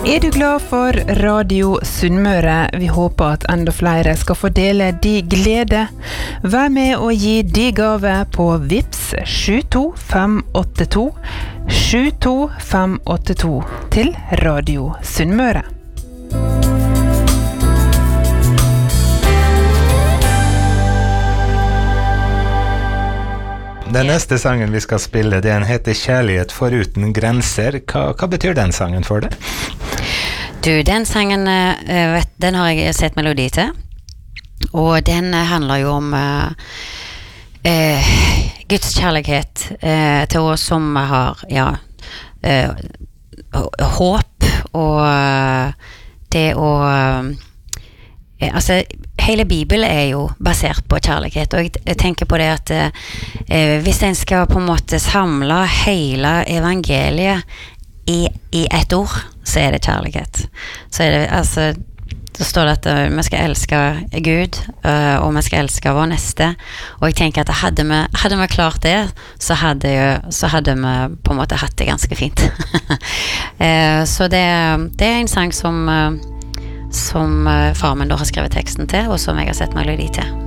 Du glad for Radio Sunnmøre? Vi håper at enda flere skal få dele de glede. Vær med og gi de gave på Vips 72582 72582 til Radio Sunnmøre. Den neste sangen vi skal spille, den heter Kjærlighet foruten grenser. Hva betyr den sangen for deg? Den sangen, den har jeg sett melodi til, og den handler jo om Guds kjærlighet til oss som har håp, og det å altså, hele Bibelen jo basert på kjærlighet, og jeg tenker på det at hvis en skal på en måte samle hele evangeliet i ett ord, så det kjærlighet. Så det, altså, så står det at vi skal elske Gud, og vi skal elske vår neste, og jeg tenker at hadde vi klart det, så hadde vi på en måte hatt det ganske fint. Så det en sang som far min da har skrevet teksten til, og som jeg har sett melodi til.